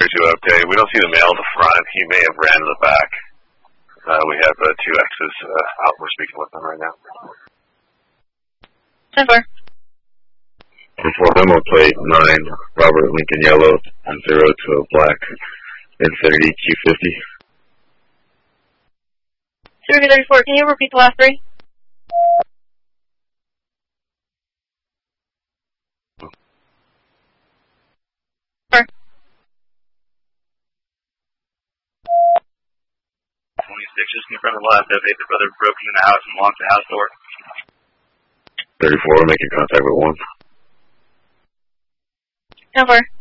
update. We don't see the male at the front. He may have ran to the back. We have 2 X's out. We're speaking with them right now. 10-4. 10-4, Limo plate 9, Robert Lincoln Yellow, 10 to a black Infiniti Q50. 034, can you repeat the last 3? Just in front of the last update, the brother broke into the house and locked the house door. 34, making contact with 1. 10-4.